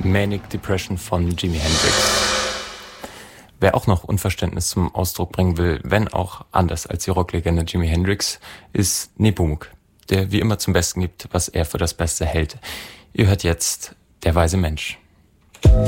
Manic Depression von Jimi Hendrix. Wer auch noch Unverständnis zum Ausdruck bringen will, wenn auch anders als die Rocklegende Jimi Hendrix, ist Nepomuk, der wie immer zum Besten gibt, was er für das Beste hält. Ihr hört jetzt Der weise Mensch.